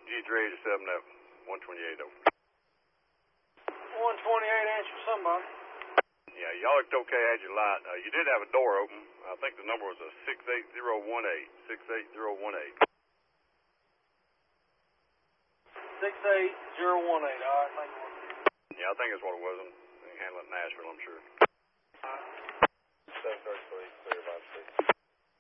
G3 87 up, 128 over. 128, answer somebody. Yeah, y'all looked okay, had your light. You did have a door open. I think the number was a 68018. 68018. 68018, all right, thank you. Yeah, I think that's what it was. They handle it in Nashville, I'm sure. 733, clear by 6.